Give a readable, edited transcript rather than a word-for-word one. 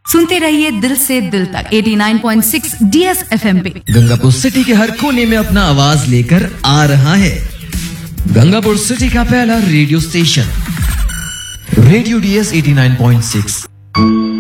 सुनते रहिए दिल से दिल तक 89.6 DS FM पे। गंगापुर सिटी के हर कोने में अपना आवाज लेकर आ रहा है गंगापुर सिटी का पहला रेडियो स्टेशन रेडियो DS 89.6।